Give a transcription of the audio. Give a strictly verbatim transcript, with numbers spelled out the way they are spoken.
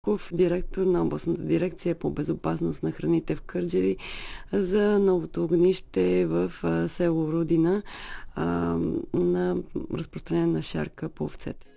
Ков, директор на областната дирекция по безопасност на храните в Кърджали, за новото огнище в село Рудина на разпространение на шарка по овцете.